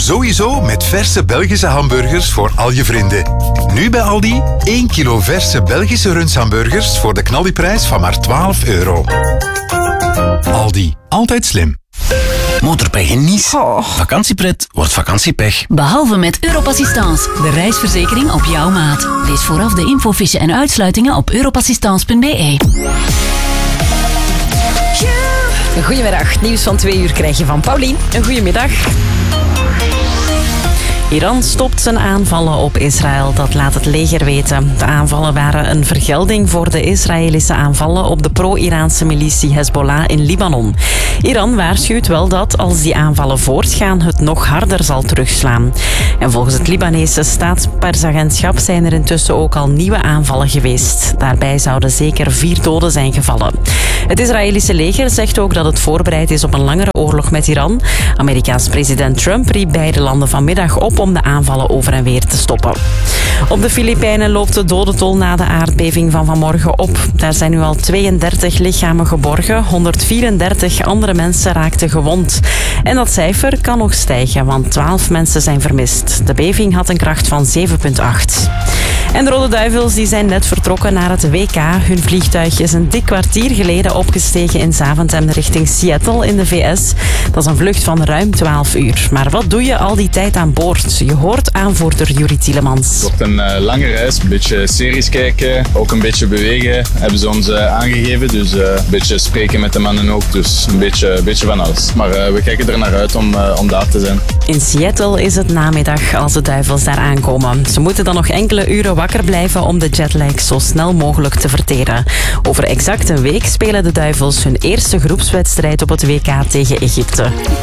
sowieso met verse Belgische hamburgers voor al je vrienden. Nu bij Aldi 1 kilo verse Belgische rundshamburgers voor de knaldiprijs van maar €12. Aldi, altijd slim. Motorpech in Nice. Vakantiepret wordt vakantiepech. Behalve met Europassistance, de reisverzekering op jouw maat. Lees vooraf de infofiche en uitsluitingen op europassistance.be. Goedemiddag, nieuws van 2 uur krijg je van Paulien. Een goedemiddag. Iran stopt zijn aanvallen op Israël, dat laat het leger weten. De aanvallen waren een vergelding voor de Israëlische aanvallen op de pro-Iraanse militie Hezbollah in Libanon. Iran waarschuwt wel dat, als die aanvallen voortgaan, het nog harder zal terugslaan. En volgens het Libanese staatspersagentschap zijn er intussen ook al nieuwe aanvallen geweest. Daarbij zouden zeker 4 doden zijn gevallen. Het Israëlische leger zegt ook dat het voorbereid is op een langere oorlog met Iran. Amerikaans president Trump riep beide landen vanmiddag op om de aanvallen over en weer te stoppen. Op de Filipijnen loopt de dodentol na de aardbeving van vanmorgen op. Daar zijn nu al 32 lichamen geborgen. 134 andere mensen raakten gewond. En dat cijfer kan nog stijgen, want 12 mensen zijn vermist. De beving had een kracht van 7,8. En de Rode Duivels die zijn net vertrokken naar het WK. Hun vliegtuig is een dik kwartier geleden opgestegen in Zaventem richting Seattle in de VS. Dat is een vlucht van ruim 12 uur. Maar wat doe je al die tijd aan boord? Je hoort aanvoerder Juri Tielemans. Het wordt een lange reis, een beetje series kijken, ook een beetje bewegen, hebben ze ons aangegeven. Dus een beetje spreken met de mannen ook, dus een beetje van alles. Maar we kijken er naar uit om daar te zijn. In Seattle is het namiddag als de Duivels daar aankomen. Ze moeten dan nog enkele uren wakker blijven om de jetlag zo snel mogelijk te verteren. Over exact een week spelen de Duivels hun eerste groepswedstrijd op het WK tegen Egypte.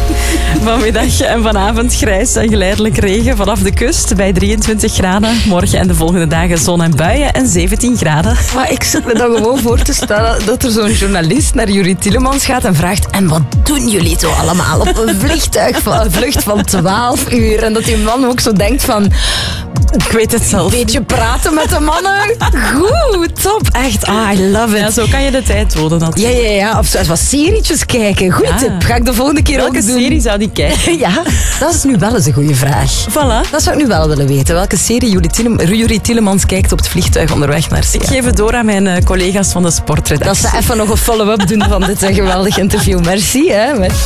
Vanmiddag en vanavond grijs en geleidelijk regen vanaf de kust bij 23 graden. Morgen en de volgende dagen zon en buien en 17 graden. Maar ik zit me dan gewoon voor te stellen dat er zo'n journalist naar Juri Tielemans gaat en vraagt: en wat doen jullie zo allemaal op een vlucht van 12 uur? En dat die man ook zo denkt van: ik weet het zelf. Een beetje praten met de mannen. Goed, top. Echt, I love it. Ja, zo kan je de tijd wonen. Ja. Of zo wat serietjes kijken. Goed tip. Ga ik de volgende keer Welke ook doen. serie zou die kijken? Ja, dat is nu wel eens een goede vraag. Voilà. Dat zou ik nu wel willen weten. Welke serie Juri Tielemans kijkt op het vliegtuig onderweg naar Seattle. Ik geef het door aan mijn collega's van de sportredactie. Dat ze even nog een follow-up doen van dit geweldig interview. Merci, hè. Merci.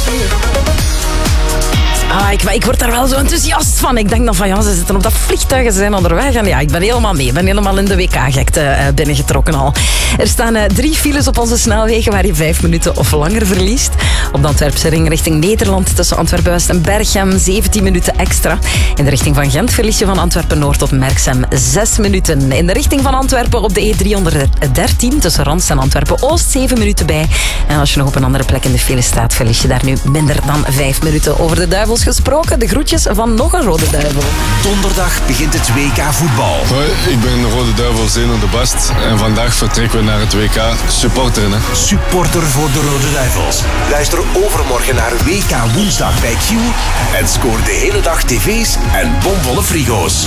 Ik word daar wel zo enthousiast van. Ik denk dan van, ja, ze zitten op dat vliegtuig, ze zijn onderweg. En ja, ik ben helemaal mee. Ik ben helemaal in de WK-gekte binnengetrokken al. Er staan 3 files op onze snelwegen waar je 5 minuten of langer verliest. Op de Antwerpse ring richting Nederland tussen Antwerpen-West en Berchem 17 minuten extra. In de richting van Gent verlies je van Antwerpen-Noord tot Merksem 6 minuten. In de richting van Antwerpen op de E313 tussen Rans en Antwerpen-Oost 7 minuten bij. En als je nog op een andere plek in de file staat, verlies je daar nu minder dan 5 minuten. Over de Duivels gesproken, de groetjes van nog een Rode Duivel. Donderdag begint het WK voetbal. Hoi, ik ben de Rode Duivel Zeno de Bast en vandaag vertrekken we naar het WK supporteren. Hè? Supporter voor de Rode Duivels. Luister overmorgen naar WK woensdag bij Q en scoor de hele dag tv's en bomvolle frigo's.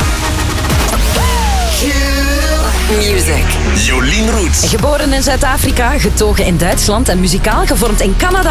Music. Jolien Roets. Geboren in Zuid-Afrika, getogen in Duitsland en muzikaal gevormd in Canada.